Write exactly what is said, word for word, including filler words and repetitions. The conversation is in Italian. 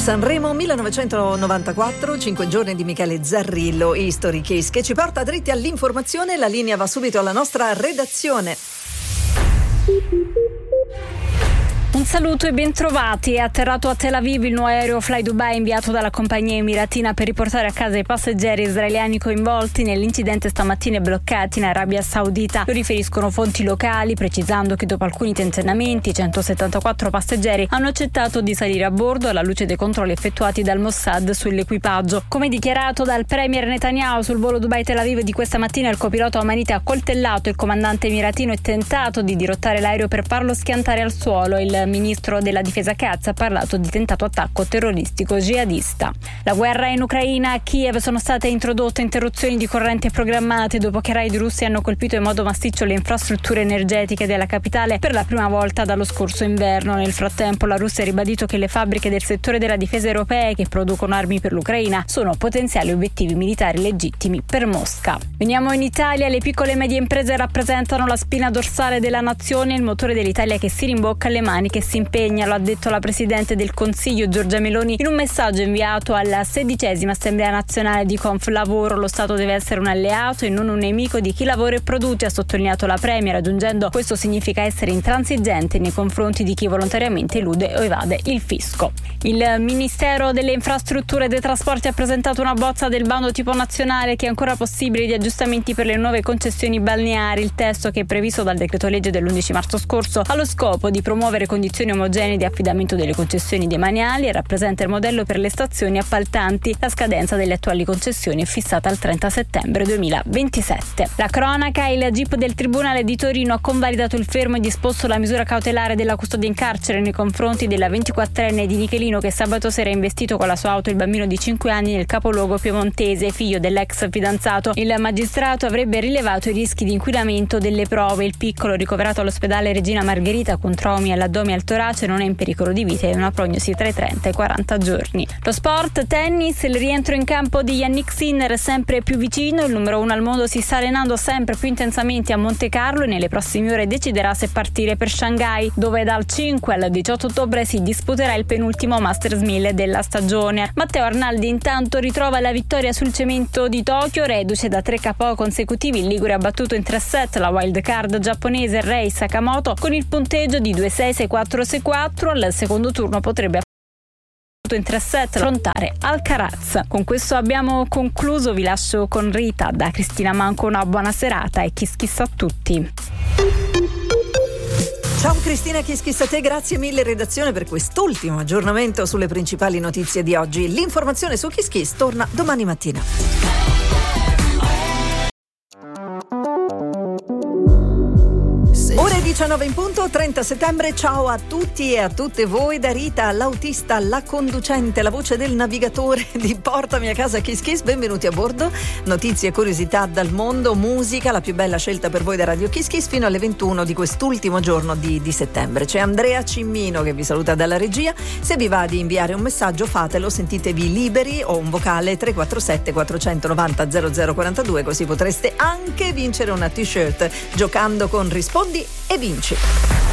Sanremo millenovecentonovantaquattro, cinque giorni di Michele Zarrillo, History Kiss, che ci porta dritti all'informazione. La linea va subito alla nostra redazione. Un saluto e bentrovati. È atterrato a Tel Aviv il nuovo aereo Fly Dubai inviato dalla compagnia emiratina per riportare a casa i passeggeri israeliani coinvolti nell'incidente stamattina e bloccati in Arabia Saudita. Lo riferiscono fonti locali, precisando che dopo alcuni tentennamenti centosettantaquattro passeggeri hanno accettato di salire a bordo alla luce dei controlli effettuati dal Mossad sull'equipaggio. Come dichiarato dal premier Netanyahu sul volo Dubai-Tel Aviv di questa mattina, il copilota Omanite ha accoltellato il comandante emiratino e tentato di dirottare l'aereo per farlo schiantare al suolo. Il Il ministro della difesa Katz ha parlato di tentato attacco terroristico jihadista. La guerra in Ucraina. A Kiev sono state introdotte interruzioni di corrente programmate dopo che raid russi hanno colpito in modo massiccio le infrastrutture energetiche della capitale per la prima volta dallo scorso inverno. Nel frattempo la Russia ha ribadito che le fabbriche del settore della difesa europee che producono armi per l'Ucraina sono potenziali obiettivi militari legittimi per Mosca. Veniamo in Italia. Le piccole e medie imprese rappresentano la spina dorsale della nazione, il motore dell'Italia che si rimbocca le mani, che si impegna, lo ha detto la Presidente del Consiglio Giorgia Meloni in un messaggio inviato alla sedicesima Assemblea Nazionale di Conflavoro. Lo Stato deve essere un alleato e non un nemico di chi lavora e produce, ha sottolineato la Premier, aggiungendo: questo significa essere intransigente nei confronti di chi volontariamente elude o evade il fisco. Il Ministero delle Infrastrutture e dei Trasporti ha presentato una bozza del bando tipo nazionale che è ancora possibile di aggiustamenti per le nuove concessioni balneari. Il testo, che è previsto dal decreto legge dell'undici marzo scorso, ha lo scopo di promuovere condizioni omogenee di affidamento delle concessioni demaniali e rappresenta il modello per le stazioni appaltanti. La scadenza delle attuali concessioni è fissata al trenta settembre duemilaventisette. La cronaca. Il G I P del Tribunale di Torino ha convalidato il fermo e disposto la misura cautelare della custodia in carcere nei confronti della ventiquattrenne di Nichelino, che sabato sera ha investito con la sua auto il bambino di cinque anni nel capoluogo piemontese, figlio dell'ex fidanzato. Il magistrato avrebbe rilevato i rischi di inquinamento delle prove. Il piccolo, ricoverato all'ospedale Regina Margherita con traumi all'addome e al torace, non è in pericolo di vita e una prognosi tra i trenta e i quaranta giorni. Lo sport. Tennis. Il rientro in campo di Jannik Sinner è sempre più vicino. Il numero uno al mondo si sta allenando sempre più intensamente a Monte Carlo e nelle prossime ore deciderà se partire per Shanghai, dove dal cinque al diciotto ottobre si disputerà il penultimo Masters mille della stagione. Matteo Arnaldi intanto ritrova la vittoria sul cemento di Tokyo, reduce da tre K O consecutivi. Il ligure ha battuto in tre set la wild card giapponese Rei Sakamoto con il punteggio di due sei sei quattro sei quattro. Al secondo turno potrebbe in tre set affrontare Alcaraz. Con questo abbiamo concluso, vi lascio con Rita. Da Cristina Manco una buona serata e kiss kiss a tutti. Ciao Cristina, kiss kiss a te, grazie mille redazione per quest'ultimo aggiornamento sulle principali notizie di oggi. L'informazione su Kiss Kiss torna domani mattina. Ore diciannove in punto, trenta settembre. Ciao a tutti e a tutte voi da Rita, l'autista, la conducente, la voce del navigatore di Portami a casa Kiss Kiss. Benvenuti a bordo. Notizie e curiosità dal mondo, musica, la più bella scelta per voi da Radio Kiss Kiss fino alle ventuno di quest'ultimo giorno di, di settembre. C'è Andrea Cimmino che vi saluta dalla regia. Se vi va di inviare un messaggio fatelo, sentitevi liberi, o un vocale tre quattro sette quattro nove zero zero zero quattro due, così potreste anche vincere una t-shirt giocando con Rispondi e vinci.